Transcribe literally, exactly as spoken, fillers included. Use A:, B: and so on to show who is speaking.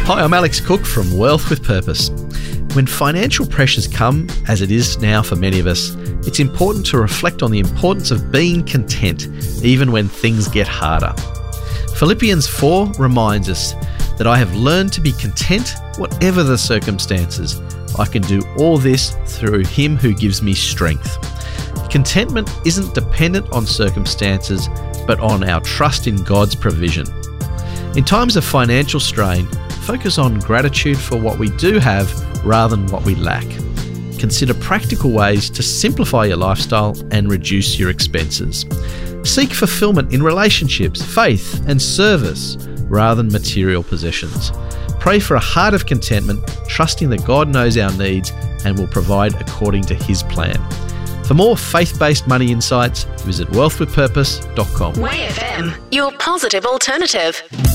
A: Hi, I'm Alex Cook from Wealth with Purpose. When financial pressures come, as it is now for many of us, it's important to reflect on the importance of being content, even when things get harder. Philippians four reminds us that I have learned to be content whatever the circumstances. I can do all this through Him who gives me strength. Contentment isn't dependent on circumstances, but on our trust in God's provision. In times of financial strain, focus on gratitude for what we do have rather than what we lack. Consider practical ways to simplify your lifestyle and reduce your expenses. Seek fulfillment in relationships, faith, and service rather than material possessions. Pray for a heart of contentment, trusting that God knows our needs and will provide according to His plan. For more faith-based money insights, visit wealth with purpose dot com.
B: W A Y F M, your positive alternative.